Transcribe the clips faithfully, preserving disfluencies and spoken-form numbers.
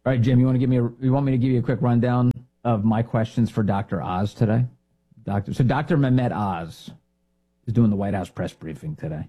All right, Jim, you want to give me a, you want me to give you a quick rundown of my questions for Doctor Oz today? Doctor, so Doctor Mehmet Oz is doing the White House press briefing today.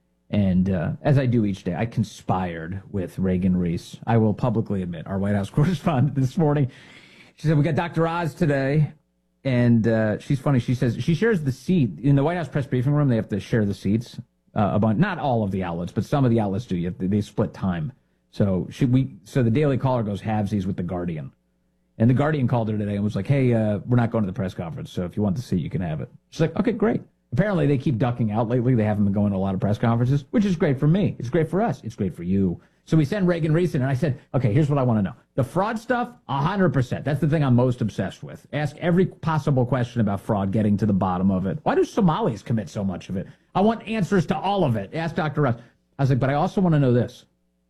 And uh, as I do each day, I conspired with Reagan Reese. I will publicly admit, our White House correspondent this morning. She said, we got Doctor Oz today. And uh, she's funny. She says she shares the seat. In the White House press briefing room, they have to share the seats. Uh, a bunch, not all of the outlets, but some of the outlets do. You have to, they split time. So should we? So the Daily Caller goes halvesies with the Guardian, and the Guardian called her today and was like, "Hey, uh, we're not going to the press conference, so if you want the seat, you can have it." She's like, "Okay, great." Apparently, they keep ducking out lately. They haven't been going to a lot of press conferences, which is great for me. It's great for us. It's great for you. So we send Reagan Reese in, and I said, "Okay, here's what I want to know: the fraud stuff, a hundred percent. That's the thing I'm most obsessed with. Ask every possible question about fraud, getting to the bottom of it. Why do Somalis commit so much of it? I want answers to all of it. Ask Doctor Russ." I was like, "But I also want to know this."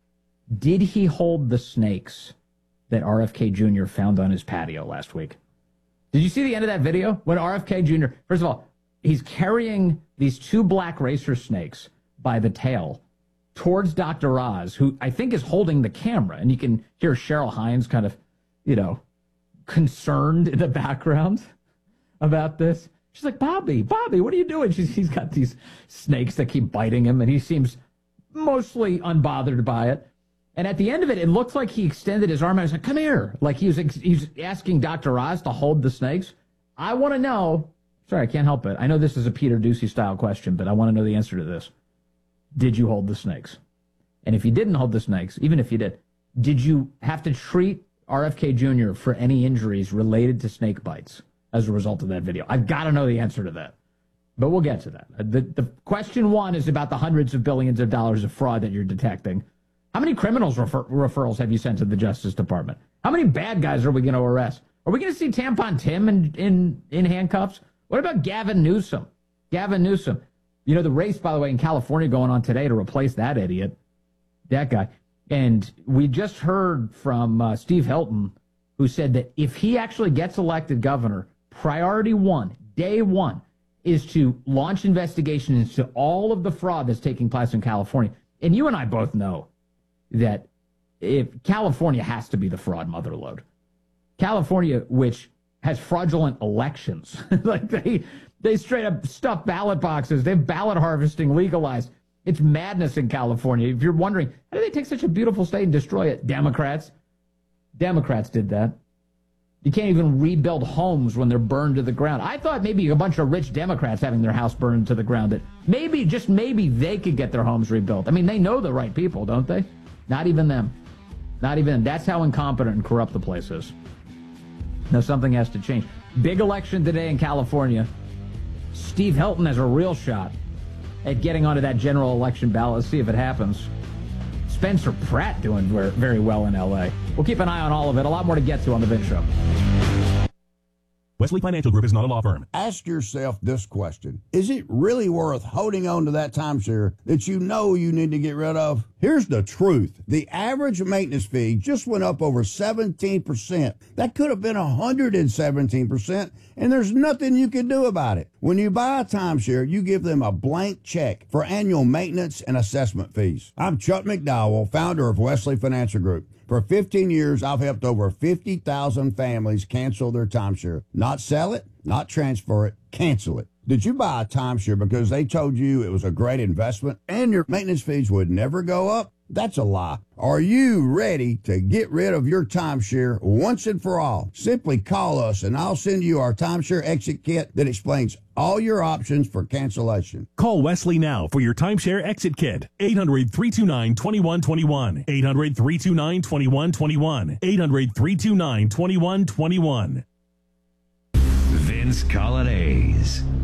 Did he hold the snakes that R F K Junior found on his patio last week? Did you see the end of that video? When R F K Junior, first of all, he's carrying these two black racer snakes by the tail towards Doctor Oz, who I think is holding the camera. And you can hear Cheryl Hines kind of, you know, concerned in the background about this. She's like, Bobby, Bobby, what are you doing? She's, he's got these snakes that keep biting him, and he seems mostly unbothered by it. And at the end of it, it looks like he extended his arm out and was like, come here. Like he was, he was asking Doctor Oz to hold the snakes. I want to know. Sorry, I can't help it. I know this is a Peter Doocy style question, but I want to know the answer to this. Did you hold the snakes? And if you didn't hold the snakes, even if you did, did you have to treat R F K Junior for any injuries related to snake bites as a result of that video? I've got to know the answer to that. But we'll get to that. The, the question one is about the hundreds of billions of dollars of fraud that you're detecting. How many criminals refer- referrals have you sent to the Justice Department? How many bad guys are we going to arrest? Are we going to see Tampon Tim in, in, in handcuffs? What about Gavin Newsom? Gavin Newsom. You know, the race, by the way, in California going on today to replace that idiot, that guy. And we just heard from uh, Steve Hilton, who said that if he actually gets elected governor, priority one, day one, is to launch investigations into all of the fraud that's taking place in California. And you and I both know that if California has to be the fraud motherlode. California, which has fraudulent elections, like they they straight up stuff ballot boxes. They have ballot harvesting legalized. It's madness in California. If you're wondering, how do they take such a beautiful state and destroy it? Democrats. Democrats did that. You can't even rebuild homes when they're burned to the ground. I thought maybe a bunch of rich Democrats having their house burned to the ground, that maybe, just maybe, they could get their homes rebuilt. I mean, they know the right people, don't they? Not even them. Not even them. That's how incompetent and corrupt the place is. Now, something has to change. Big election today in California. Steve Hilton has a real shot at getting onto that general election ballot. Let's see if it happens. Spencer Pratt doing very well in L A. We'll keep an eye on all of it. A lot more to get to on the Vin Show. Wesley Financial Group is not a law firm. Ask yourself this question. Is it really worth holding on to that timeshare that you know you need to get rid of? Here's the truth. The average maintenance fee just went up over seventeen percent. That could have been one hundred seventeen percent, and there's nothing you can do about it. When you buy a timeshare, you give them a blank check for annual maintenance and assessment fees. I'm Chuck McDowell, founder of Wesley Financial Group. For fifteen years, I've helped over fifty thousand families cancel their timeshare. Not sell it, not transfer it, cancel it. Did you buy a timeshare because they told you it was a great investment and your maintenance fees would never go up? That's a lie. Are you ready to get rid of your timeshare once and for all? Simply call us and I'll send you our timeshare exit kit that explains all your options for cancellation. Call Wesley now for your timeshare exit kit. eight hundred, three two nine, two one two one. eight hundred, three two nine, two one two one. eight hundred, three two nine, two one two one. Vince Colonnese.